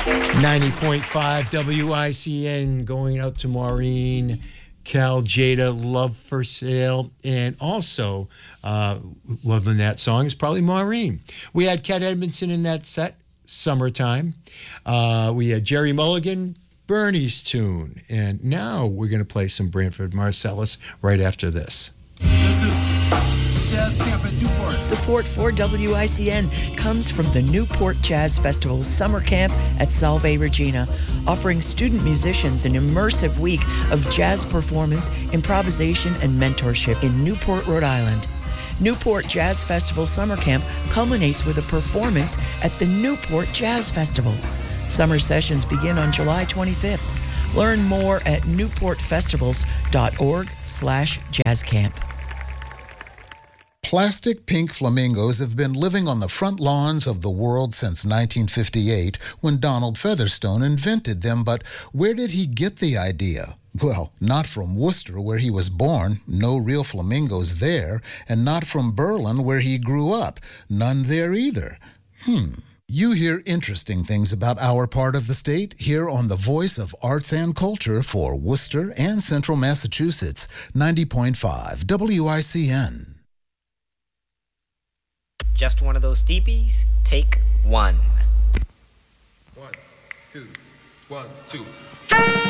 90.5 WICN going out to Maureen, Cal, Jada, Love for Sale, and also loving that song is probably Maureen. We had Cat Edmondson in that set, Summertime. We had Jerry Mulligan, Bernie's Tune, and now we're going to play some Branford Marsalis right after this. This is Jazz Camp at Newport. Support for WICN comes from the Newport Jazz Festival Summer Camp at Salve Regina, offering student musicians an immersive week of jazz performance, improvisation, and mentorship in Newport, Rhode Island. Newport Jazz Festival Summer Camp culminates with a performance at the Newport Jazz Festival. Summer sessions begin on July 25th. Learn more at newportfestivals.org/jazzcamp. Plastic pink flamingos have been living on the front lawns of the world since 1958 when Donald Featherstone invented them, but where did he get the idea? Well, not from Worcester, where he was born, no real flamingos there, and not from Berlin, where he grew up, none there either. You hear interesting things about our part of the state here on the Voice of Arts and Culture for Worcester and Central Massachusetts, 90.5 WICN. Just one of those steepies? Take one. 1, 2, 1, 2.